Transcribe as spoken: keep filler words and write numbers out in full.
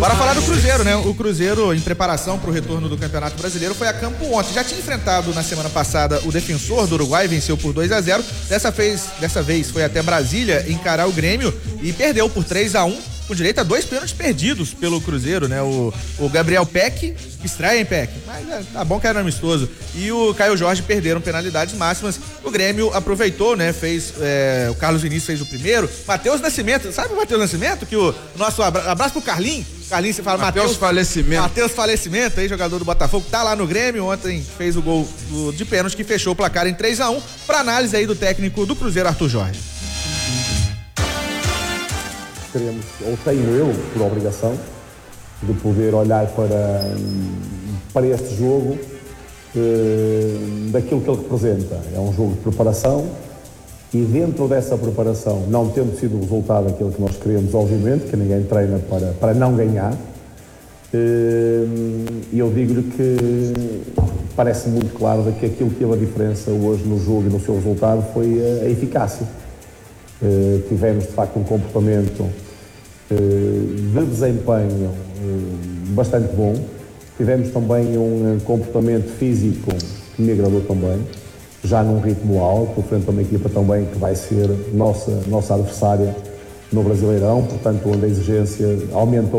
Bora falar do Cruzeiro, né? O Cruzeiro, em preparação para o retorno do Campeonato Brasileiro, foi a campo ontem. Já tinha enfrentado na semana passada o Defensor do Uruguai, venceu por dois a zero. Dessa vez, dessa vez foi até Brasília encarar o Grêmio e perdeu por três a um, com direito a dois pênaltis perdidos pelo Cruzeiro, né? O, o Gabriel Peck, estreia em Peck, mas é, tá bom que era amistoso, e o Caio Jorge perderam penalidades máximas. O Grêmio aproveitou, né? Fez, é, o Carlos Vinícius fez o primeiro. Matheus Nascimento, sabe o Matheus Nascimento? Que o nosso abra, abraço pro Carlinhos. Carlinhos, você fala Matheus Falecimento. Matheus Falecimento, aí, jogador do Botafogo, tá lá no Grêmio. Ontem fez o gol do, de pênalti que fechou o placar em três a um. Pra análise aí do técnico do Cruzeiro, Arthur Jorge. Queremos, ou tenho eu, por obrigação, de poder olhar para, para este jogo eh, daquilo que ele representa. É um jogo de preparação e dentro dessa preparação, não tendo sido o resultado aquilo que nós queremos, obviamente, que ninguém treina para, para não ganhar, eh, e eu digo-lhe que parece muito claro que aquilo que teve a diferença hoje no jogo e no seu resultado foi a, a eficácia. Uh, tivemos de facto um comportamento uh, de desempenho uh, bastante bom, tivemos também um uh, comportamento físico que me agradou também, já num ritmo alto, frente a uma equipa também que vai ser nossa, nossa adversária no Brasileirão, portanto onde a exigência aumentou